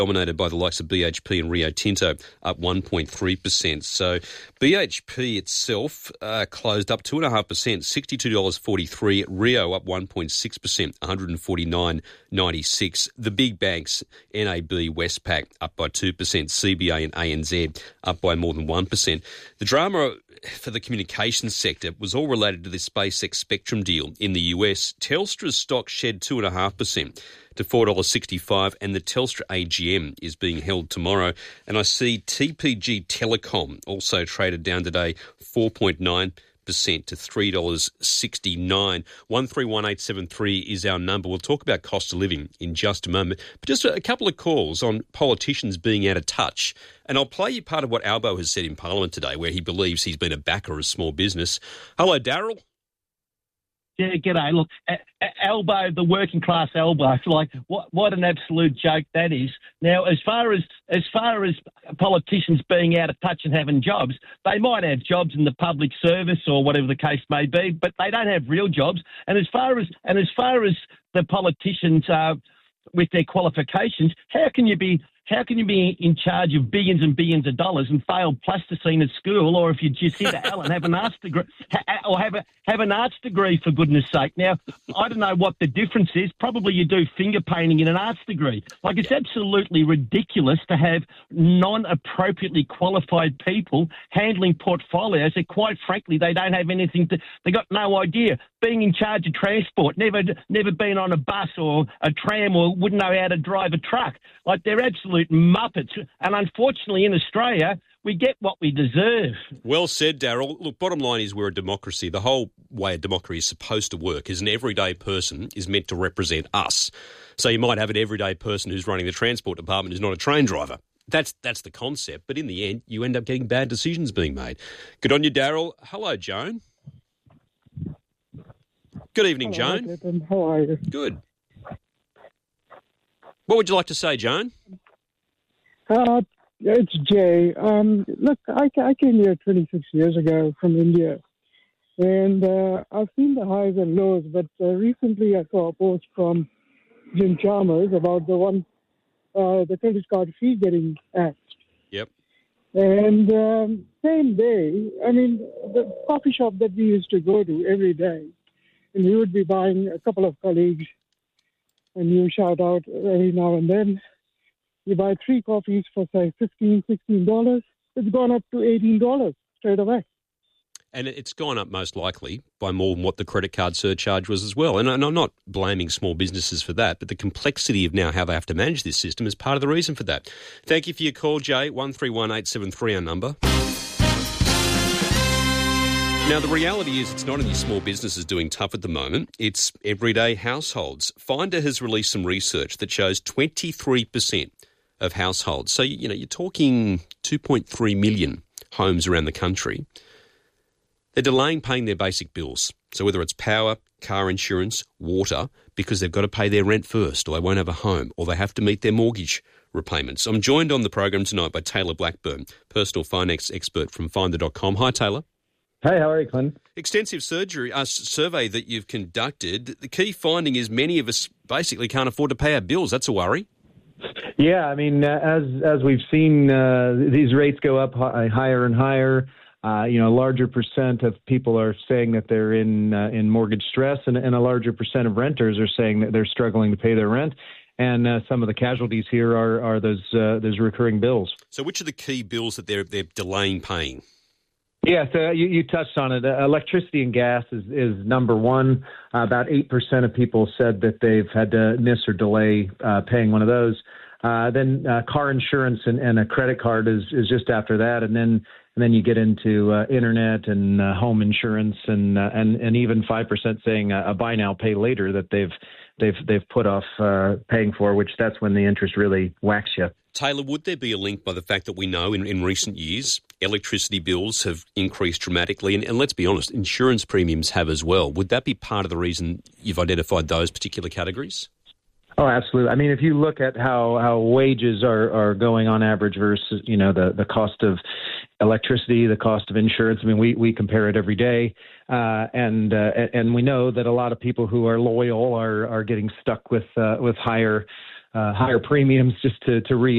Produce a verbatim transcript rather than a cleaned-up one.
dominated by the likes of B H P and Rio Tinto, up one point three percent. So B H P itself uh, closed up two point five percent, sixty-two dollars forty-three. Rio up one point six percent, one forty-nine dollars ninety-six. The big banks, N A B, Westpac, up by two percent. C B A and A N Z up by more than one percent. The drama for the communications sector was all related to this SpaceX Spectrum deal in the U S. Telstra's stock shed two point five percent to four dollars sixty-five, and the Telstra A G M is being held tomorrow. And I see T P G Telecom also traded down today four point nine percent to three dollars sixty-nine. one three one eight seven three is our number. We'll talk about cost of living in just a moment. But just a couple of calls on politicians being out of touch. And I'll play you part of what Albo has said in Parliament today, where he believes he's been a backer of small business. Hello, Daryl. Yeah, g'day. Look, Albo, the working class Albo, like what what an absolute joke that is. Now, as far as as far as politicians being out of touch and having jobs, they might have jobs in the public service or whatever the case may be, but they don't have real jobs. And as far as and as far as the politicians uh, with their qualifications, how can you be How can you be in charge of billions and billions of dollars and fail plasticine at school, or if you just hit a L and have an arts degree, or have a have an arts degree for goodness sake? Now, I don't know what the difference is. Probably you do finger painting in an arts degree. Like, it's absolutely ridiculous to have non-appropriately qualified people handling portfolios that, quite frankly, they don't have anything to. They got no idea. Being in charge of transport, never never been on a bus or a tram, or wouldn't know how to drive a truck. Like, they're absolute muppets. And unfortunately, in Australia, we get what we deserve. Well said, Daryl. Look, bottom line is we're a democracy. The whole way a democracy is supposed to work is an everyday person is meant to represent us. So you might have an everyday person who's running the transport department who's not a train driver. That's that's the concept. But in the end, you end up getting bad decisions being made. Good on you, Daryl. Hello, Joan. Good evening, Hello, Joan. Captain. How are you? Good. What would you like to say, Joan? Uh, it's Jay. Um, look, I, I came here twenty-six years ago from India, and uh, I've seen the highs and lows, but uh, recently I saw a post from Jim Chalmers about the one, uh, the credit card fee getting axed. Yep. And um, same day, I mean, the coffee shop that we used to go to every day, and we would be buying a couple of colleagues, and you shout out every now and then. You buy three coffees for, say, fifteen dollars, sixteen dollars. It's gone up to eighteen dollars straight away. And it's gone up most likely by more than what the credit card surcharge was as well. And I'm not blaming small businesses for that, but the complexity of now how they have to manage this system is part of the reason for that. Thank you for your call, Jay. one three one eight seven three, our number. Now, the reality is it's not only small businesses doing tough at the moment, it's everyday households. Finder has released some research that shows twenty-three percent of households. So, you know, you're talking two point three million homes around the country. They're delaying paying their basic bills. So whether it's power, car insurance, water, because they've got to pay their rent first, or they won't have a home, or they have to meet their mortgage repayments. I'm joined on the program tonight by Taylor Blackburn, personal finance expert from finder dot com. Hi, Taylor. Hey, how are you, Clint? Extensive surgery uh, survey that you've conducted. The key finding is many of us basically can't afford to pay our bills. That's a worry. Yeah, I mean, uh, as as we've seen uh, these rates go up hi- higher and higher, uh, you know, a larger percent of people are saying that they're in uh, in mortgage stress, and, and a larger percent of renters are saying that they're struggling to pay their rent. And uh, some of the casualties here are are those uh, those recurring bills. So, which are the key bills that they're they're delaying paying? Yeah, so you, you touched on it. Uh, electricity and gas is, is number one. Uh, about eight percent of people said that they've had to miss or delay uh, paying one of those. Uh, then uh, car insurance and, and a credit card is, is just after that. And then and then you get into uh, internet and uh, home insurance and, uh, and and even five percent saying uh, a buy now, pay later that they've they've they've put off uh, paying for, which that's when the interest really whacks you. Taylor, would there be a link by the fact that we know in, in recent years electricity bills have increased dramatically, and, and let's be honest, insurance premiums have as well. Would that be part of the reason you've identified those particular categories? Oh, absolutely. I mean, if you look at how, how wages are, are going on average versus, you know, the, the cost of electricity, the cost of insurance, I mean, we, we compare it every day. Uh, and uh, and we know that a lot of people who are loyal are, are getting stuck with uh, with higher uh, higher premiums just to, to re